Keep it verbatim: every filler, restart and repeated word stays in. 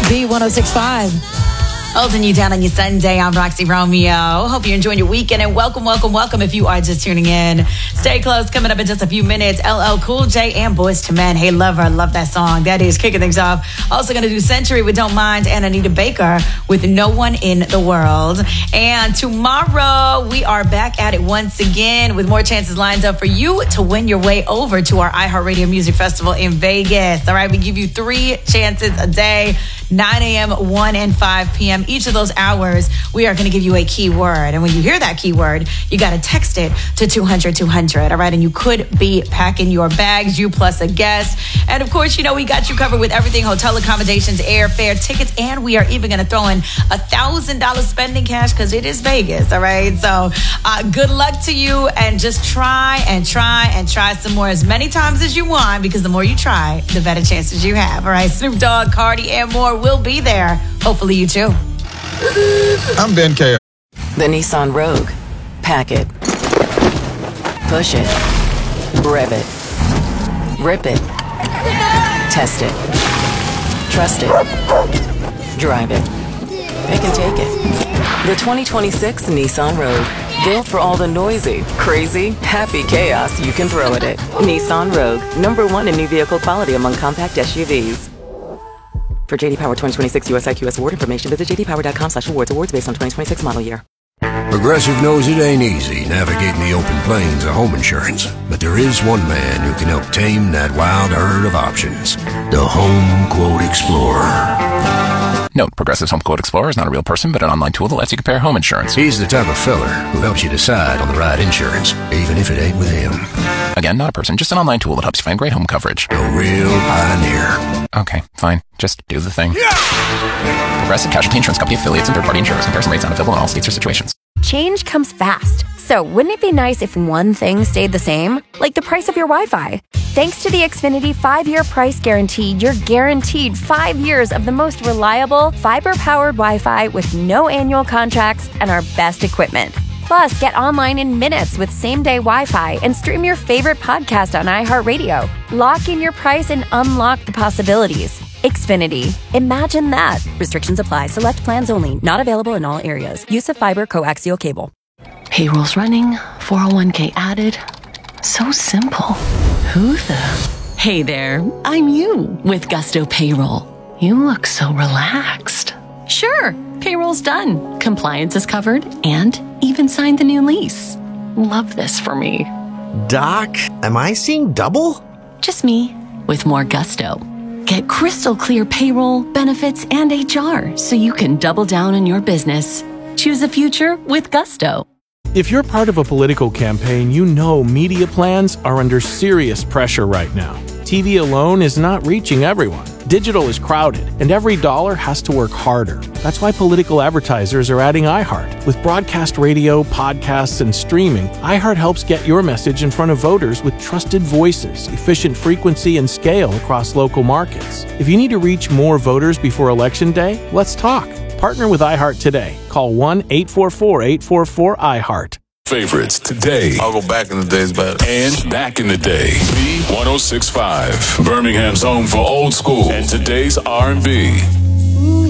B one oh six point five. Holding you down on your Sunday. I'm Roxy Romeo. Hope you're enjoying your weekend, and welcome, welcome, welcome if you are just tuning in. Stay close. Coming up in just a few minutes, L L Cool J and Boyz two Men. Hey, Lover, love that song. That is kicking things off. Also going to do Century with Don't Mind and Anita Baker with No One in the World. And tomorrow, we are back at it once again with more chances lined up for you to win your way over to our iHeartRadio Music Festival in Vegas. All right, we give you three chances a day, nine a.m., one and five p.m. Each of those hours, we are going to give you a keyword. And when you hear that keyword, you got to text it to two hundred two hundred. All right. And you could be packing your bags, you plus a guest. And of course, you know, we got you covered with everything: hotel accommodations, airfare, tickets. And we are even going to throw in a thousand dollars spending cash because it is Vegas. All right. So uh, good luck to you. And just try and try and try some more as many times as you want, because the more you try, the better chances you have. All right. Snoop Dogg, Cardi, and more will be there. Hopefully you too. I'm Ben K. The Nissan Rogue. Pack it. Push it. Rev it. Rip it. Test it. Trust it. Drive it. Pick and take it. The twenty twenty-six Nissan Rogue. Built for all the noisy, crazy, happy chaos you can throw at it. Nissan Rogue. Number one in new vehicle quality among compact S U Vs. For J D Power twenty twenty-six U S I Q S award information, visit j d power dot com slash awards. Awards based on twenty twenty-six model year. Progressive knows it ain't easy navigating the open plains of home insurance, but there is one man who can help tame that wild herd of options. The Home Quote Explorer. Note, Progressive's Home Quote Explorer is not a real person, but an online tool that lets you compare home insurance. He's the type of feller who helps you decide on the right insurance, even if it ain't with him. Again, not a person, just an online tool that helps you find great home coverage. A real pioneer. Okay, fine. Just do the thing. Yeah! Progressive Casualty Insurance Company affiliates and third-party insurers. Comparison rates not available in all states or situations. Change comes fast. So wouldn't it be nice if one thing stayed the same? Like the price of your Wi-Fi. Thanks to the Xfinity five-year price guarantee, you're guaranteed five years of the most reliable, fiber-powered Wi-Fi with no annual contracts and our best equipment. Plus, get online in minutes with same-day Wi-Fi and stream your favorite podcast on iHeartRadio. Lock in your price and unlock the possibilities. Xfinity. Imagine that. Restrictions apply. Select plans only. Not available in all areas. Use of fiber coaxial cable. Payroll's running. four oh one k added. So simple. Who the? Hey there. I'm you with Gusto Payroll. You look so relaxed. Sure. Payroll's done. Compliance is covered and even signed the new lease. Love this for me. Doc, am I seeing double? Just me with more gusto. Get crystal clear payroll, benefits, and H R so you can double down on your business. Choose a future with Gusto. If you're part of a political campaign, you know media plans are under serious pressure right now. T V alone is not reaching everyone. Digital is crowded, and every dollar has to work harder. That's why political advertisers are adding iHeart. With broadcast radio, podcasts, and streaming, iHeart helps get your message in front of voters with trusted voices, efficient frequency, and scale across local markets. If you need to reach more voters before Election Day, let's talk. Partner with iHeart today. Call one eight four four, eight four four, iHeart. Favorites today. I'll go back in the days better. And back in the day. B one oh six point five. Birmingham's home for old school and today's R and B.